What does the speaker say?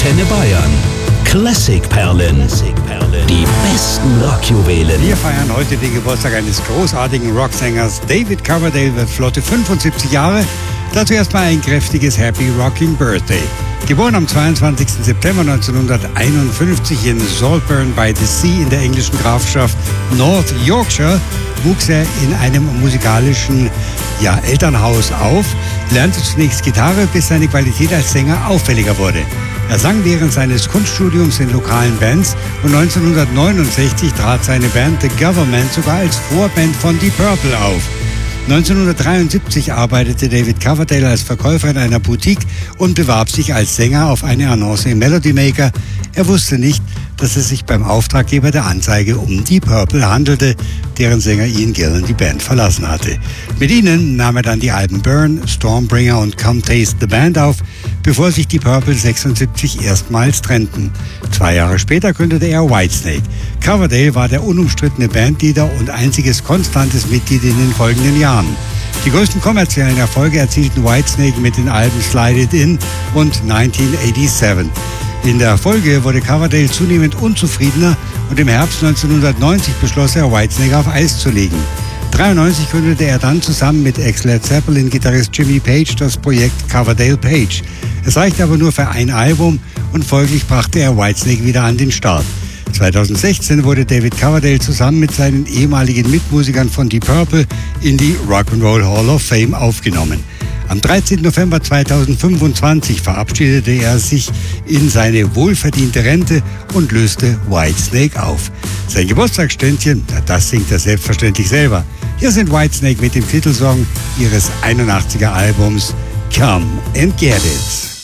Antenne Bayern. Klassikperlen. Die besten Rockjuwelen. Wir feiern heute den Geburtstag eines großartigen Rocksängers. David Coverdale wird flotte 75 Jahre. Dazu erstmal ein kräftiges Happy Rocking Birthday. Geboren am 22. September 1951 in Saltburn by the Sea in der englischen Grafschaft North Yorkshire, wuchs er in einem musikalischen Elternhaus auf, lernte zunächst Gitarre, bis seine Qualität als Sänger auffälliger wurde. Er sang während seines Kunststudiums in lokalen Bands und 1969 trat seine Band The Government sogar als Vorband von Deep Purple auf. 1973 arbeitete David Coverdale als Verkäufer in einer Boutique und bewarb sich als Sänger auf eine Annonce im Melody Maker. Er wusste nicht, dass es sich beim Auftraggeber der Anzeige um Deep Purple handelte, deren Sänger Ian Gillan die Band verlassen hatte. Mit ihnen nahm er dann die Alben Burn, Stormbringer und Come Taste the Band auf, bevor sich Deep Purple 76 erstmals trennten. 2 Jahre später gründete er Whitesnake. Coverdale war der unumstrittene Bandleader und einziges konstantes Mitglied in den folgenden Jahren. Die größten kommerziellen Erfolge erzielten Whitesnake mit den Alben Slide It In und 1987. In der Folge wurde Coverdale zunehmend unzufriedener und im Herbst 1990 beschloss er, Whitesnake auf Eis zu legen. 1993 gründete er dann zusammen mit Ex-Led Zeppelin-Gitarrist Jimmy Page das Projekt Coverdale Page. Es reichte aber nur für ein Album und folglich brachte er Whitesnake wieder an den Start. 2016 wurde David Coverdale zusammen mit seinen ehemaligen Mitmusikern von Deep Purple in die Rock'n'Roll Hall of Fame aufgenommen. Am 13. November 2025 verabschiedete er sich in seine wohlverdiente Rente und löste Whitesnake auf. Sein Geburtstagsständchen, das singt er selbstverständlich selber. Hier sind Whitesnake mit dem Titelsong ihres 81er Albums Come and Get It.